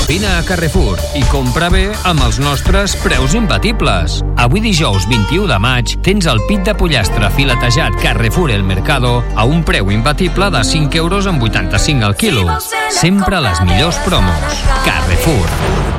Vine a Carrefour i compra bé amb els nostres preus imbatibles. Avui dijous 21 de maig tens el pit de pollastre filetejat Carrefour El Mercado a un preu imbatible de 5,85 € al quilo. Sempre les millors promos. Carrefour.